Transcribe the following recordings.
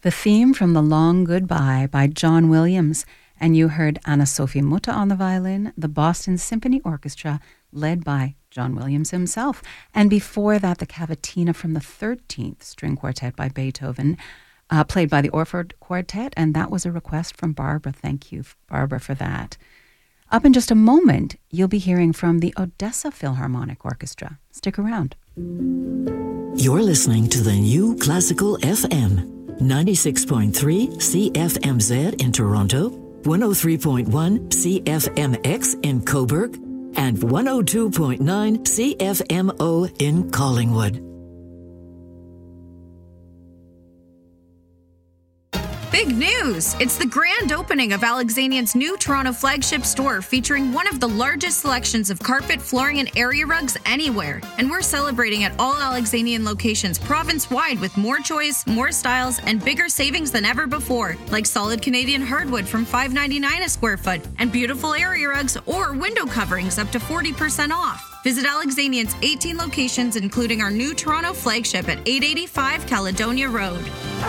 The theme from The Long Goodbye by John Williams. And you heard Anna-Sophie Mutter on the violin, the Boston Symphony Orchestra, led by John Williams himself. And before that, the Cavatina from the 13th String Quartet by Beethoven, played by the Orford Quartet. And that was a request from Barbara. Thank you, Barbara, for that. Up in just a moment, you'll be hearing from the Odessa Philharmonic Orchestra. Stick around. You're listening to the New Classical FM. 96.3 CFMZ in Toronto, 103.1 CFMX in Cobourg, and 102.9 CFMO in Collingwood. Big news! It's the grand opening of Alexanian's new Toronto flagship store featuring one of the largest selections of carpet, flooring, and area rugs anywhere. And we're celebrating at all Alexanian locations province-wide with more choice, more styles, and bigger savings than ever before, like solid Canadian hardwood from $5.99 a square foot, and beautiful area rugs or window coverings up to 40% off. Visit Alexanian's 18 locations, including our new Toronto flagship at 885 Caledonia Road.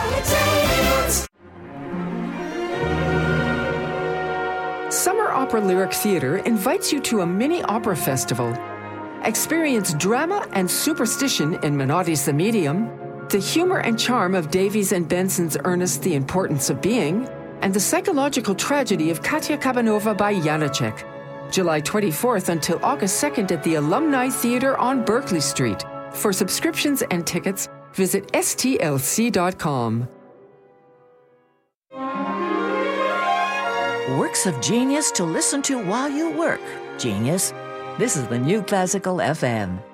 Summer Opera Lyric Theatre invites you to a mini opera festival. Experience drama and superstition in Menotti's The Medium, the humor and charm of Davies and Benson's Ernest the Importance of Being, and the psychological tragedy of Katya Kabanova by Janacek. July 24th until August 2nd at the Alumni Theatre on Berkeley Street. For subscriptions and tickets, visit stlc.com. Works of genius to listen to while you work. Genius. This is the New Classical FM.